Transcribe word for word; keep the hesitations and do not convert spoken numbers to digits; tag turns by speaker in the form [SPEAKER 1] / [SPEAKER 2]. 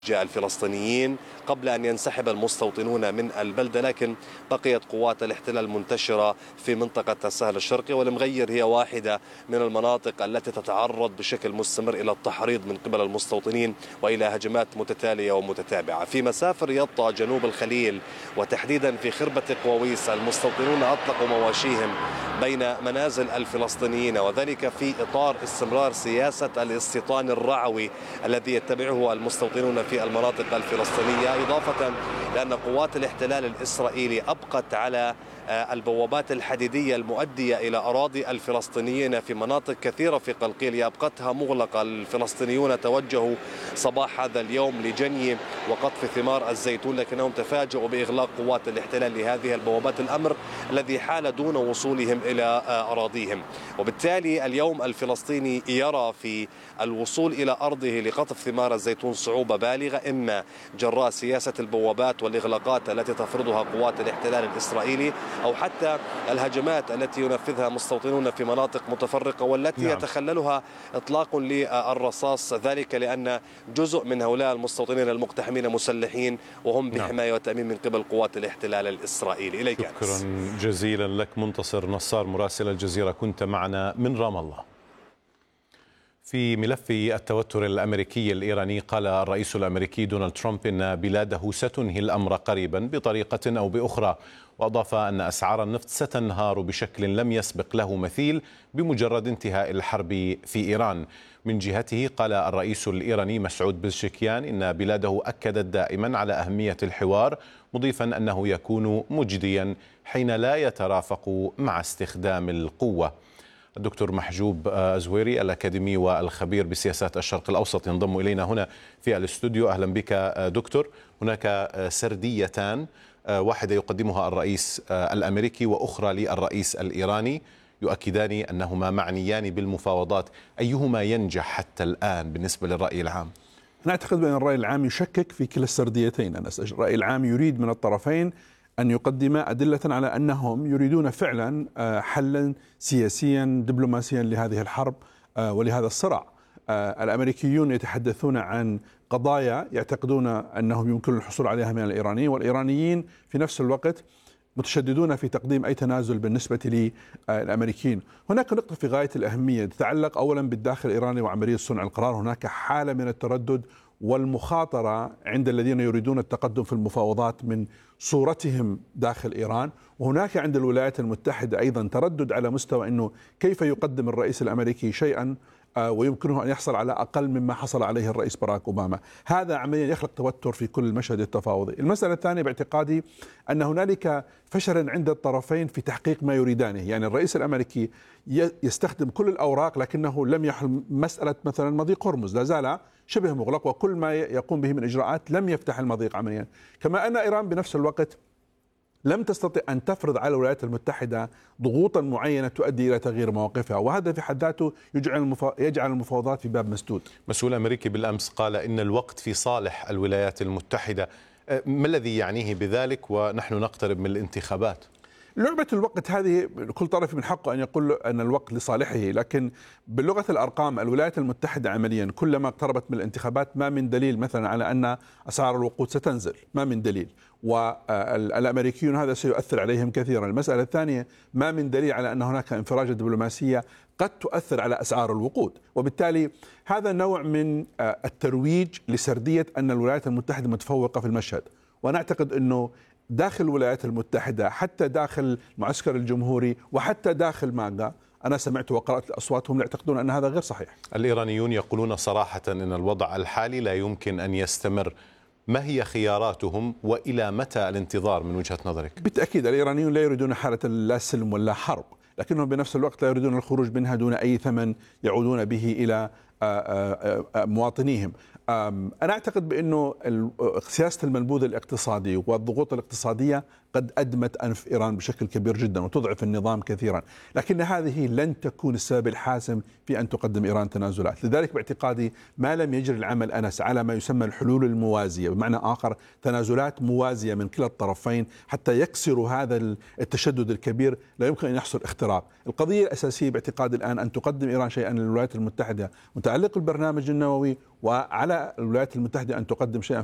[SPEAKER 1] الفلسطينيين قبل أن ينسحب المستوطنون من البلدة، لكن بقيت قوات الاحتلال منتشرة في منطقة السهل الشرقي، والمغير هي واحدة من المناطق التي تتعرض بشكل مستمر إلى التحريض من قبل المستوطنين وإلى هجمات متتالية ومتتابعة. في مسافة رياض جنوب الخليل وتحديدا في خربة قواويس المستوطنون أطلقوا مواشيهم بين منازل الفلسطينيين، وذلك في إطار استمرار سياسة الاستيطان الرعوي الذي يتبعه المستوطنون في المناطق الفلسطينية، إضافة لأن قوات الاحتلال الإسرائيلي أبقت على البوابات الحديدية المؤدية إلى أراضي الفلسطينيين في مناطق كثيرة في قلقيلية أبقتها مغلقة. الفلسطينيون توجهوا صباح هذا اليوم لجني وقطف ثمار الزيتون، لكنهم تفاجؤوا بإغلاق قوات الاحتلال لهذه البوابات، الأمر الذي حال دون وصولهم إلى أراضيهم. وبالتالي اليوم الفلسطيني يرى في الوصول إلى أرضه لقطف ثمار الزيتون صعوبة بالغة، إما جراء سياسة البوابات والإغلاقات التي تفرضها قوات الاحتلال الإسرائيلي، أو حتى الهجمات التي ينفذها مستوطنون في مناطق متفرقة والتي نعم. يتخللها إطلاق للرصاص، ذلك لأن جزء من هؤلاء المستوطنين المقتحمين مسلحين وهم بحماية نعم. وتأمين من قبل قوات الاحتلال الإسرائيلي. إليك
[SPEAKER 2] شكرا أنس. جزيلا لك منتصر نصار مراسل الجزيرة، كنت معنا من رام الله. في ملف التوتر الأمريكي الإيراني، قال الرئيس الأمريكي دونالد ترامب إن بلاده ستنهي الأمر قريبا بطريقة أو بأخرى، وأضاف أن أسعار النفط ستنهار بشكل لم يسبق له مثيل بمجرد انتهاء الحرب في إيران. من جهته قال الرئيس الإيراني مسعود بزشكيان إن بلاده أكدت دائما على أهمية الحوار، مضيفا أنه يكون مجديا حين لا يترافق مع استخدام القوة. الدكتور محجوب زويري الأكاديمي والخبير بسياسات الشرق الأوسط ينضم إلينا هنا في الاستوديو. أهلا بك دكتور. هناك سرديتان، واحدة يقدمها الرئيس الأمريكي وأخرى للرئيس الإيراني، يؤكدان أنهما معنيان بالمفاوضات. أيهما ينجح حتى الآن بالنسبة للرأي العام؟
[SPEAKER 3] أنا أعتقد بأن الرأي العام يشكك في كلا السرديتين. أنا الرأي العام يريد من الطرفين أن يقدم أدلة على أنهم يريدون فعلا حلا سياسيا دبلوماسيا لهذه الحرب ولهذا الصراع. الأمريكيون يتحدثون عن قضايا يعتقدون أنهم يمكن الحصول عليها من الإيرانيين، والإيرانيين في نفس الوقت متشددون في تقديم أي تنازل بالنسبة للأمريكيين. هناك نقطة في غاية الأهمية تتعلق أولا بالداخل الإيراني وعملية صنع القرار. هناك حالة من التردد والمخاطرة عند الذين يريدون التقدم في المفاوضات من صورتهم داخل إيران، وهناك عند الولايات المتحدة أيضا تردد على مستوى أنه كيف يقدم الرئيس الأمريكي شيئا ويمكنه أن يحصل على أقل مما حصل عليه الرئيس باراك أوباما. هذا عمليا يخلق توتر في كل المشهد التفاوضي. المسألة الثانية باعتقادي أن هنالك فشلا عند الطرفين في تحقيق ما يريدانه. يعني الرئيس الأمريكي يستخدم كل الأوراق لكنه لم يحل مسألة مثلا مضيق هرمز، لا زال شبه مغلق، وكل ما يقوم به من إجراءات لم يفتح المضيق عمليا. كما أن إيران بنفس الوقت لم تستطع أن تفرض على الولايات المتحدة ضغوطا معينة تؤدي إلى تغيير مواقفها، وهذا في حد ذاته يجعل يجعل المفاوضات في باب مسدود.
[SPEAKER 2] مسؤول أمريكي بالأمس قال إن الوقت في صالح الولايات المتحدة. ما الذي يعنيه بذلك ونحن نقترب من الانتخابات؟
[SPEAKER 3] لعبة الوقت هذه كل طرف من حقه أن يقول أن الوقت لصالحه، لكن بلغة الأرقام الولايات المتحدة عمليا كلما اقتربت من الانتخابات ما من دليل مثلا على أن أسعار الوقود ستنزل، ما من دليل، والأمريكيون هذا سيؤثر عليهم كثيرا. المسألة الثانية ما من دليل على أن هناك انفراجة دبلوماسية قد تؤثر على أسعار الوقود، وبالتالي هذا نوع من الترويج لسردية أن الولايات المتحدة متفوقة في المشهد. وأنا أعتقد أنه داخل الولايات المتحدة حتى داخل المعسكر الجمهوري وحتى داخل ماغا أنا سمعت وقرأت أصواتهم يعتقدون أن هذا غير صحيح.
[SPEAKER 2] الإيرانيون يقولون صراحة أن الوضع الحالي لا يمكن أن يستمر. ما هي خياراتهم وإلى متى الانتظار من وجهة نظرك؟
[SPEAKER 3] بالتأكيد الإيرانيون لا يريدون حالة لا سلم ولا حرب، لكنهم بنفس الوقت لا يريدون الخروج منها دون أي ثمن يعودون به إلى مواطنيهم. أنا أعتقد بأنه سياسة المنبوذ الاقتصادي والضغوط الاقتصادية قد أدمت أنف إيران بشكل كبير جدا وتضعف النظام كثيرا، لكن هذه لن تكون السبب الحاسم في أن تقدم إيران تنازلات. لذلك باعتقادي ما لم يجري العمل أنس على ما يسمى الحلول الموازية، بمعنى آخر تنازلات موازية من كلا الطرفين حتى يكسروا هذا التشدد الكبير، لا يمكن أن يحصل اختراق. القضية الأساسية باعتقادي الآن أن تقدم إيران شيئا للولايات المتحدة متعلق بالبرنامج النووي وعلى الولايات المتحدة أن تقدم شيئا